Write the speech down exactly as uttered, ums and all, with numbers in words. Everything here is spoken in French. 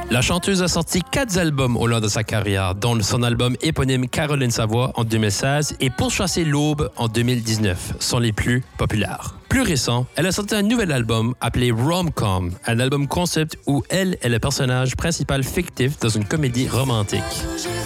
La chanteuse a sorti quatre albums au long de sa carrière, dont son album éponyme Caroline Savoie en deux mille seize et Pourchasser l'aube en deux mille dix-neuf sont les plus populaires. Plus récent, elle a sorti un nouvel album appelé Rom-Com, un album concept où elle est le personnage principal fictif dans une comédie romantique.